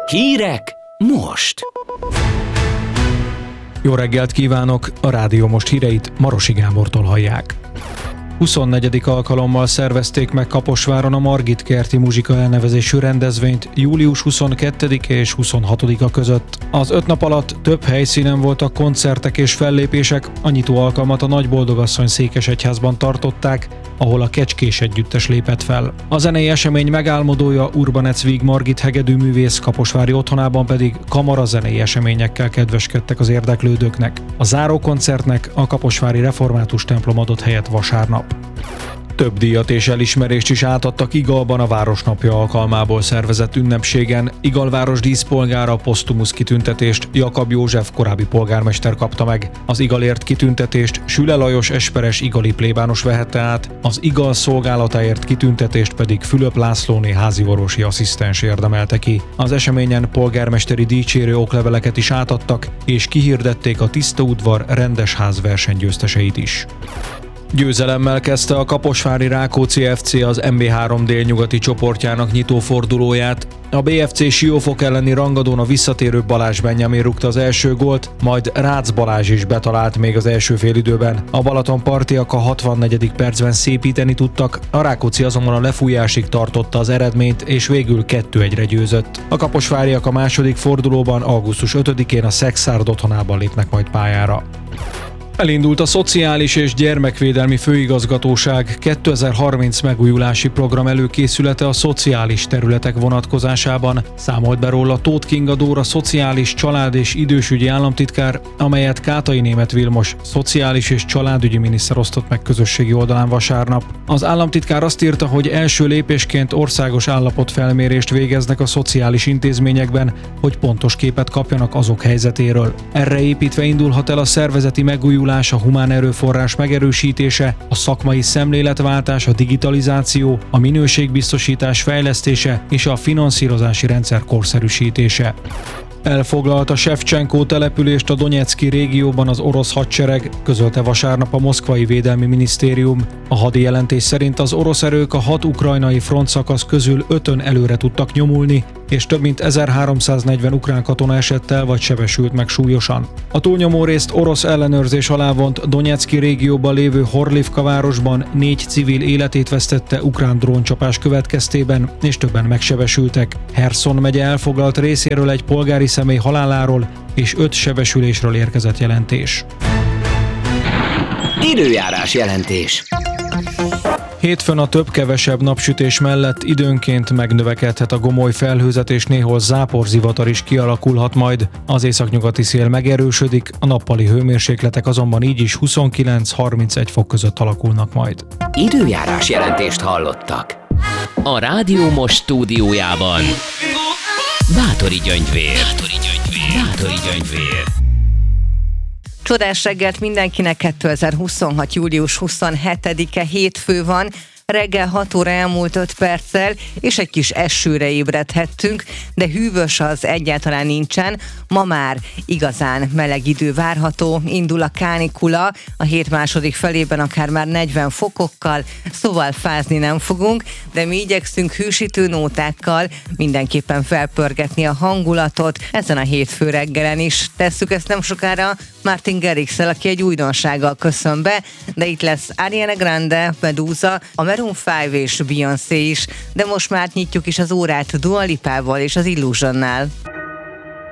Hírek most! Jó reggelt kívánok! A Rádió Most híreit Marosi Gábortól hallják. 24. alkalommal szervezték meg Kaposváron a Margit kerti muzsika elnevezésű rendezvényt július 22-e és 26-a között. Az 5 nap alatt több helyszínen voltak koncertek és fellépések, a nyitó alkalmat a Nagyboldogasszony Székesegyházban tartották, ahol a Kecskés együttes lépett fel. A zenei esemény megálmodója Urbanec Víg Margit hegedűművész, kaposvári otthonában pedig kamarazenei eseményekkel kedveskedtek az érdeklődőknek. A zárókoncertnek a kaposvári református templom adott helyet vasárnap. Több díjat és elismerést is átadtak Igalban a Városnapja alkalmából szervezett ünnepségen. Igalváros díszpolgára posztumusz kitüntetést Jakab József korábbi polgármester kapta meg. Az Igalért kitüntetést Süle Lajos esperes igali plébános vehette át, az Igal szolgálatáért kitüntetést pedig Fülöp Lászlóné háziorvosi asszisztens érdemelte ki. Az eseményen polgármesteri dicsérő okleveleket is átadtak, és kihirdették a Tiszta Udvar rendes ház versenygyőzteseit is. Győzelemmel kezdte a kaposvári Rákóczi FC az MB3 délnyugati csoportjának nyitófordulóját. A BFC Siófok elleni rangadón a visszatérő Balázs Benjamin rúgta az első gólt, majd Rácz Balázs is betalált még az első félidőben. A Balatonpartiak a 64. percben szépíteni tudtak, a Rákóczi azonban a lefújásig tartotta az eredményt, és végül 2-1-re győzött. A kaposváriak a második fordulóban augusztus 5-én a Szexárd otthonában lépnek majd pályára. Elindult a Szociális és Gyermekvédelmi Főigazgatóság 2030 megújulási program előkészülete a szociális területek vonatkozásában. Számolt be róla Tóth Kinga Dóra szociális, család és idősügyi államtitkár, amelyet Kátai Németh Vilmos szociális és családügyi miniszter osztott meg közösségi oldalán vasárnap. Az államtitkár azt írta, hogy első lépésként országos állapotfelmérést végeznek a szociális intézményekben, hogy pontos képet kapjanak azok helyzetéről. Erre építve indulhat el a szervezeti megújulás, a humán erőforrás megerősítése, a szakmai szemléletváltás, a digitalizáció, a minőségbiztosítás fejlesztése és a finanszírozási rendszer korszerűsítése. Elfoglalta Sevcsenkó települést a Donecki régióban az orosz hadsereg, közölte vasárnap a moszkvai védelmi minisztérium. A hadi jelentés szerint az orosz erők a 6 ukrajnai frontszakasz közül 5-ön előre tudtak nyomulni, és több mint 1340 ukrán katona esett el vagy sebesült meg súlyosan. A túlnyomó részt orosz ellenőrzés alá vont Donecki régióban lévő Horlivka városban 4 civil életét vesztette ukrán dróncsapás következtében, és többen megsebesültek. Herszon megye elfoglalt részéről egy polgári személy haláláról és 5 sebesülésről érkezett jelentés. Időjárás jelentés. Hétfőn a több-kevesebb napsütés mellett időnként megnövekedhet a gomoly felhőzet és néhol záporzivatar is kialakulhat majd. Az északnyugati szél megerősödik, a nappali hőmérsékletek azonban így is 29-31 fok között alakulnak majd. Időjárás jelentést hallottak. A Rádió Most stúdiójában Báthori Gyöngyvér. Csodás reggelt mindenkinek, 2026. július 27-e hétfő van, reggel 6 óra elmúlt 5 perccel, és egy kis esőre ébredhettünk, de hűvös az egyáltalán nincsen. Ma már igazán meleg idő várható, indul a kánikula, a hét második felében akár már 40 fokokkal, szóval fázni nem fogunk, de mi igyekszünk hűsítő nótákkal mindenképpen felpörgetni a hangulatot ezen a hétfő reggelen is. Tesszük ezt nem sokára Martin Garrixsel, aki egy újdonsággal köszön be, de itt lesz Ariana Grande, Medusa, a Maroon 5 és Beyoncé is, de most már nyitjuk is az órát Dua Lipával és az Illusionnál.